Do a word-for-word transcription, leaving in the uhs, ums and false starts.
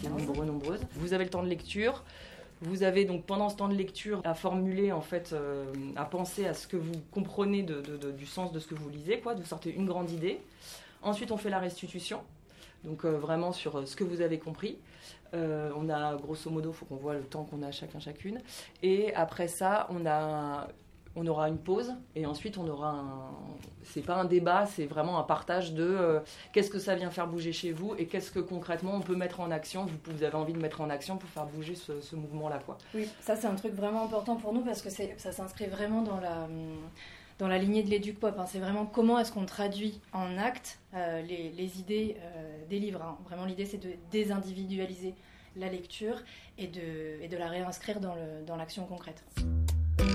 étiez nombreux, nombreuses. Vous avez le temps de lecture. Vous avez donc pendant ce temps de lecture à formuler, en fait, euh, à penser à ce que vous comprenez de, de, de, du sens de ce que vous lisez, quoi. Vous sortez une grande idée. Ensuite, on fait la restitution, donc euh, vraiment sur euh, ce que vous avez compris. Euh, on a, grosso modo, il faut qu'on voit le temps qu'on a chacun, chacune. Et après ça, on a... On aura une pause et ensuite on aura un... C'est pas un débat, c'est vraiment un partage de euh, qu'est-ce que ça vient faire bouger chez vous et qu'est-ce que concrètement on peut mettre en action, vous, vous avez envie de mettre en action pour faire bouger ce, ce mouvement-là, quoi. Oui, ça c'est un truc vraiment important pour nous parce que c'est, ça s'inscrit vraiment dans la, dans la lignée de l'éduc-pop. Hein. C'est vraiment comment est-ce qu'on traduit en actes euh, les, les idées euh, des livres. Hein. Vraiment l'idée c'est de désindividualiser la lecture et de, et de la réinscrire dans, le, dans l'action concrète.